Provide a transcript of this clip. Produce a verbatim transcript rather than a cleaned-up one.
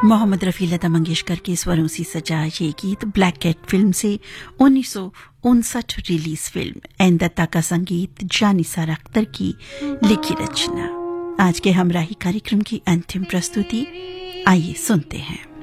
मोहम्मद रफ़ी लता मंगेशकर के स्वरों से सजा ये गीत ब्लैक कैट फिल्म से उन्नीस सौ उनसठ रिलीज फिल्म एन दत्ता का संगीत जानिसार अख्तर की लिखी रचना। आज के हमराही कार्यक्रम की अंतिम प्रस्तुति आइए सुनते हैं।